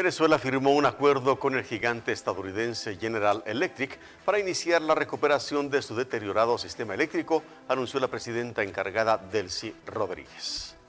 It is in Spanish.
Venezuela firmó un acuerdo con el gigante estadounidense General Electric para iniciar la recuperación de su deteriorado sistema eléctrico, anunció la presidenta encargada Delcy Rodríguez.